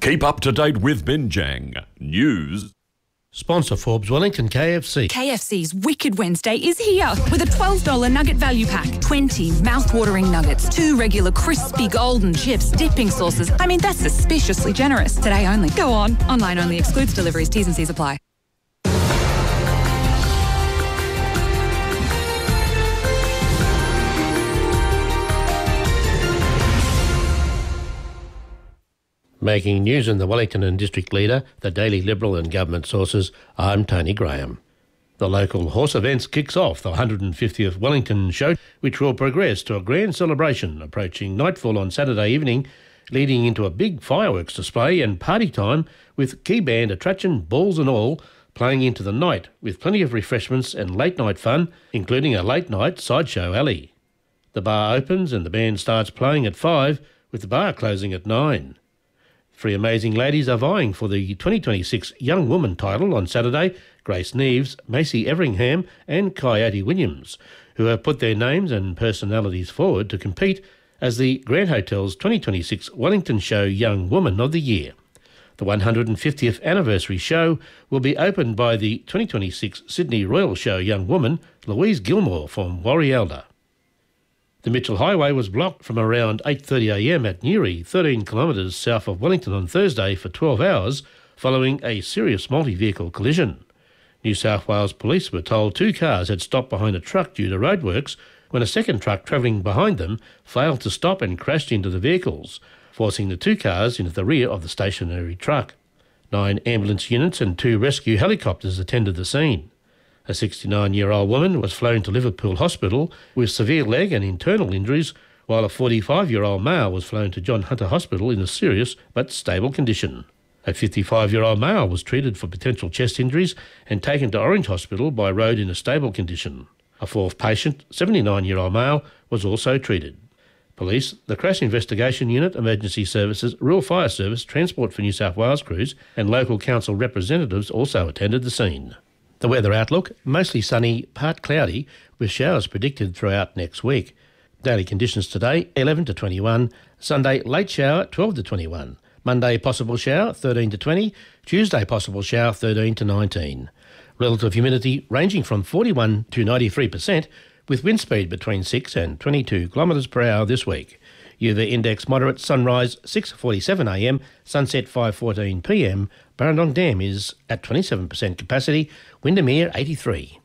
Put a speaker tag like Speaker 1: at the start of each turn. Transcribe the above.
Speaker 1: Keep up to date with Binjang News.
Speaker 2: Sponsor Forbes Wellington KFC.
Speaker 3: KFC's Wicked Wednesday is here with a $12 nugget value pack. 20 mouth-watering nuggets, 2 regular crispy golden chips, dipping sauces. I mean, that's suspiciously generous. Today only. Go on. Online only. Excludes deliveries. T's and C's apply.
Speaker 2: Making news in the Wellington and District Leader, the Daily Liberal and Government sources, I'm Tony Graham. The local horse events kicks off the 150th Wellington Show, which will progress to a grand celebration approaching nightfall on Saturday evening, leading into a big fireworks display and party time with key band attraction Balls and All playing into the night with plenty of refreshments and late night fun, including a late night sideshow alley. The bar opens and the band starts playing at 5, with the bar closing at 9. 3 amazing ladies are vying for the 2026 Young Woman title on Saturday: Grace Neves, Macy Everingham and Coyote Williams, who have put their names and personalities forward to compete as the Grand Hotel's 2026 Wellington Show Young Woman of the Year. The 150th anniversary show will be opened by the 2026 Sydney Royal Show Young Woman, Louise Gilmore from Warialda. The Mitchell Highway was blocked from around 8:30am at Newry, 13 kilometres south of Wellington on Thursday for 12 hours following a serious multi-vehicle collision. New South Wales Police were told 2 cars had stopped behind a truck due to roadworks when a second truck travelling behind them failed to stop and crashed into the vehicles, forcing the 2 cars into the rear of the stationary truck. 9 ambulance units and 2 rescue helicopters attended the scene. A 69-year-old woman was flown to Liverpool Hospital with severe leg and internal injuries, while a 45-year-old male was flown to John Hunter Hospital in a serious but stable condition. A 55-year-old male was treated for potential chest injuries and taken to Orange Hospital by road in a stable condition. A 4th patient, 79-year-old male, was also treated. Police, the Crash Investigation Unit, Emergency Services, Rural Fire Service, Transport for New South Wales crews and local council representatives also attended the scene. The weather outlook: mostly sunny, part cloudy, with showers predicted throughout next week. Daily conditions today: 11 to 21. Sunday, late shower, 12 to 21. Monday, possible shower, 13 to 20. Tuesday, possible shower, 13 to 19. Relative humidity ranging from 41 to 93%, with wind speed between 6 and 22 kilometres per hour this week. UV index moderate, sunrise 6:47am, sunset 5:14pm. Burrendong Dam is at 27% capacity, Windermere 83.